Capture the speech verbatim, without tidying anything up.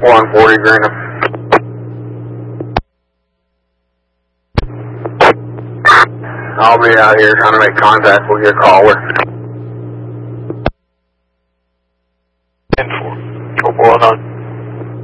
one forty Greenham. I'll be out here trying to make contact with your caller. ten four. Oh, well done.